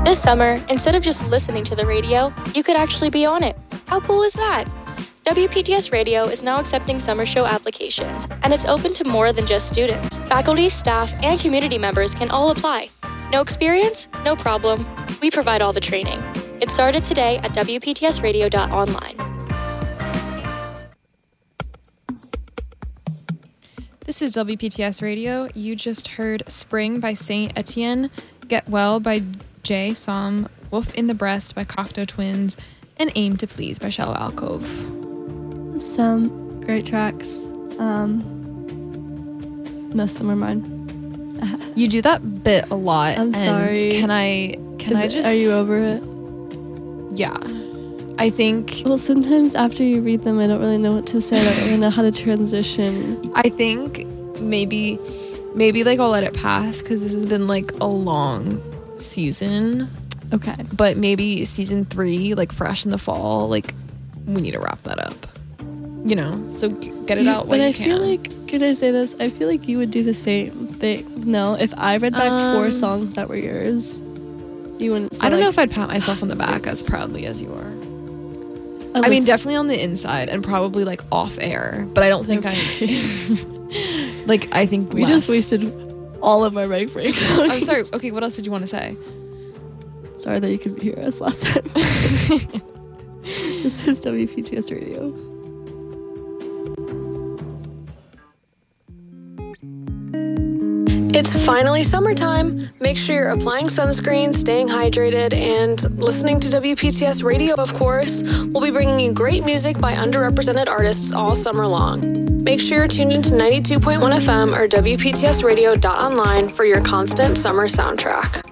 This summer, instead of just listening to the radio, you could actually be on it. How cool is that? WPTS Radio is now accepting summer show applications, and it's open to more than just students. Faculty, staff, and community members can all apply. No experience? No problem. We provide all the training. Get started today at WPTSradio.online. This is WPTS Radio. You just heard Spring by Saint Etienne, Get Well by Jay Som, Wolf in the Breast by Cocteau Twins, and Aim to Please by Shallow Alcove. Some great tracks. Most of them are mine. You do that bit a lot. I'm sorry. Can I just... Are you over it? Yeah. I think... Well, sometimes after you read them, I don't really know what to say. I don't really know how to transition. I think maybe like I'll let it pass because this has been like a long season. Okay. But maybe season 3, like fresh in the fall, like we need to wrap that up. You know, so get it out when you can. But I feel like, could I say this? I feel like you would do the same thing. No, if I read back 4 songs that were yours, you wouldn't say, I don't know if I'd pat myself on the back as proudly as you are. I mean, definitely on the inside and probably like off air, but I don't think I like, I think we just wasted all of our mic breaks. I'm sorry. Okay, what else did you want to say? Sorry that you couldn't hear us last time. This is WPTS Radio. It's finally summertime. Make sure you're applying sunscreen, staying hydrated, and listening to WPTS Radio, of course. We'll be bringing you great music by underrepresented artists all summer long. Make sure you're tuned into 92.1 FM or WPTSradio.online for your constant summer soundtrack.